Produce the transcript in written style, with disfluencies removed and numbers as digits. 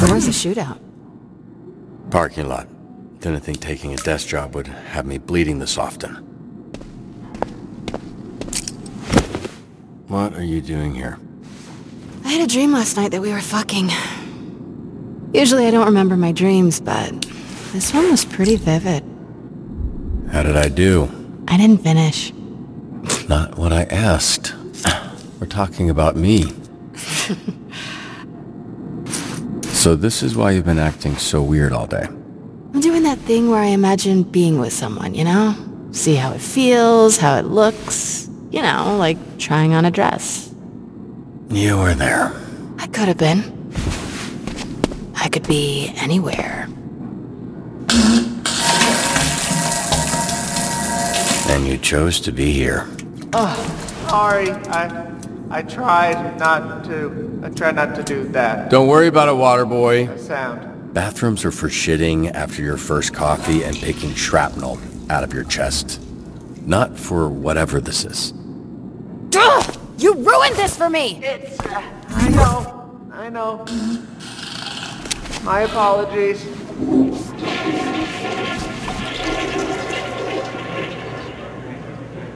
Where was the shootout? Parking lot. Didn't think taking a desk job would have me bleeding this often. What are you doing here? I had a dream last night that we were fucking. Usually I don't remember my dreams, but this one was pretty vivid. How did I do? I didn't finish. Not what I asked. We're talking about me. So this is why you've been acting so weird all day. I'm doing that thing where I imagine being with someone, you know? See how it feels, how it looks. You know, like trying on a dress. You were there. I could have been. I could be anywhere. And you chose to be here. Oh, sorry. I tried not to. I tried not to do that. Don't worry about it, water boy. That sound. Bathrooms are for shitting after your first coffee and picking shrapnel out of your chest. Not for whatever this is. Ugh! You ruined this for me! It's... I know. My apologies.